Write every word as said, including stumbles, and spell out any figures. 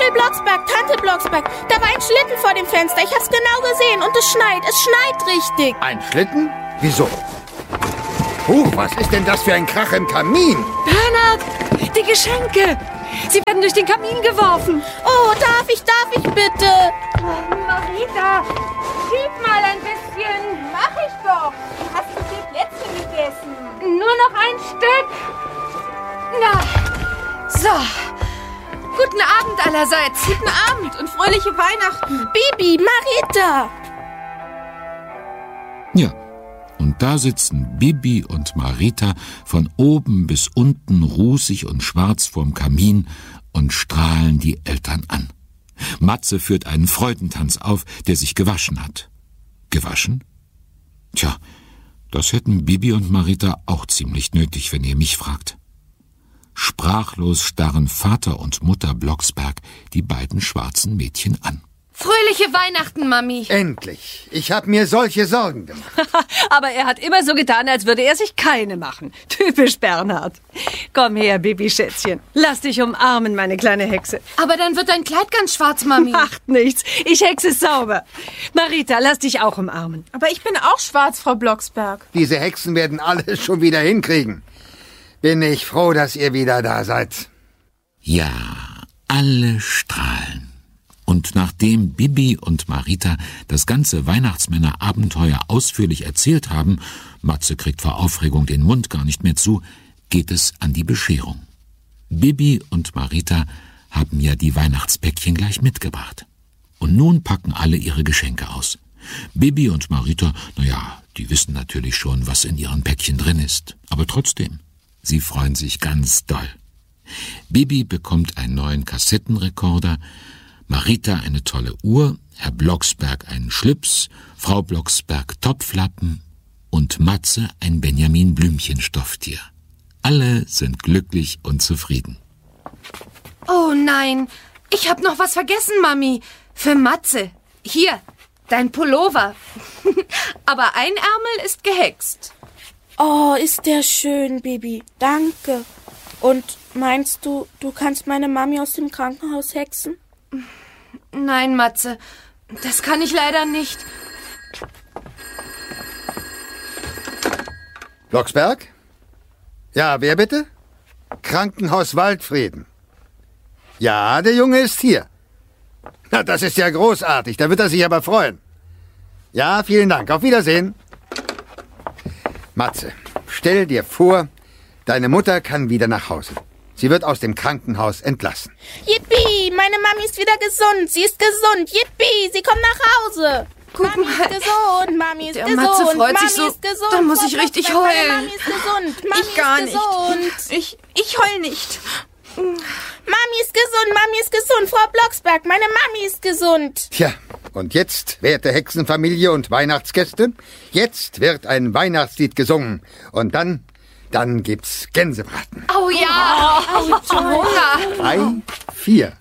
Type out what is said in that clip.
Onkel Blocksberg, Tante Blocksberg, da war ein Schlitten vor dem Fenster. Ich hab's genau gesehen und es schneit, es schneit richtig. Ein Schlitten? Wieso? Huch, was ist denn das für ein Krach im Kamin? Bernhard, die Geschenke. Sie werden durch den Kamin geworfen. Oh, darf ich, darf ich bitte? Marita, schieb mal ein bisschen. Mach ich doch. Du hast zu viel Plätzchen gegessen. Nur noch ein Stück. Na, so. Guten Abend allerseits. Guten Abend und fröhliche Weihnachten. Bibi, Marita. Ja, und da sitzen Bibi und Marita von oben bis unten rußig und schwarz vorm Kamin und strahlen die Eltern an. Matze führt einen Freudentanz auf, der sich gewaschen hat. Gewaschen? Tja, das hätten Bibi und Marita auch ziemlich nötig, wenn ihr mich fragt. Sprachlos starren Vater und Mutter Blocksberg die beiden schwarzen Mädchen an. Fröhliche Weihnachten, Mami. Endlich. Ich habe mir solche Sorgen gemacht. Aber er hat immer so getan, als würde er sich keine machen. Typisch Bernhard. Komm her, Bibi-Schätzchen. Lass dich umarmen, meine kleine Hexe. Aber dann wird dein Kleid ganz schwarz, Mami. Macht nichts. Ich hexe es sauber. Marita, lass dich auch umarmen. Aber ich bin auch schwarz, Frau Blocksberg. Diese Hexen werden alles schon wieder hinkriegen. Bin ich froh, dass ihr wieder da seid. Ja, alle strahlen. Und nachdem Bibi und Marita das ganze Weihnachtsmänner-Abenteuer ausführlich erzählt haben, Matze kriegt vor Aufregung den Mund gar nicht mehr zu, geht es an die Bescherung. Bibi und Marita haben ja die Weihnachtspäckchen gleich mitgebracht. Und nun packen alle ihre Geschenke aus. Bibi und Marita, naja, die wissen natürlich schon, was in ihren Päckchen drin ist. Aber trotzdem, sie freuen sich ganz doll. Bibi bekommt einen neuen Kassettenrekorder, Marita eine tolle Uhr, Herr Blocksberg einen Schlips, Frau Blocksberg Topflappen und Matze ein Benjamin Blümchen-Stofftier. Alle sind glücklich und zufrieden. Oh nein, ich hab noch was vergessen, Mami. Für Matze. Hier, dein Pullover. Aber ein Ärmel ist gehext. Oh, ist der schön, Bibi. Danke. Und meinst du, du kannst meine Mami aus dem Krankenhaus hexen? Nein, Matze, das kann ich leider nicht. Blocksberg? Ja, wer bitte? Krankenhaus Waldfrieden. Ja, der Junge ist hier. Na, das ist ja großartig, da wird er sich aber freuen. Ja, vielen Dank, auf Wiedersehen. Matze, stell dir vor, deine Mutter kann wieder nach Hause. Sie wird aus dem Krankenhaus entlassen. Yippie, meine Mami ist wieder gesund. Sie ist gesund. Yippie, sie kommt nach Hause. Guck Mami mal. ist gesund, Mami ist Der gesund. Matze freut Mami sich so, ist gesund. da muss Frau ich richtig Blocksberg, meine heulen. Mami ist gesund. Mami Ich gar ist nicht. gesund. Ich, ich heul nicht. Mami ist gesund, Mami ist gesund. Frau Blocksberg, meine Mami ist gesund. Tja, und jetzt, werte Hexenfamilie und Weihnachtsgäste, jetzt wird ein Weihnachtslied gesungen. Und dann, dann gibt's Gänsebraten. Oh ja, oh, ich hab schon Hunger. Drei, vier.